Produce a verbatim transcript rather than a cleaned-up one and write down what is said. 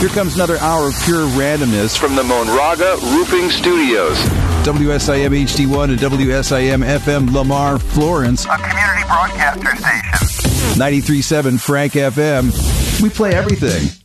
Here comes another hour of pure randomness from the Monraga Roofing Studios. W S I M H D one and W S I M F M Lamar, Florence. A community broadcaster station. ninety-three point seven Frank F M. We play everything.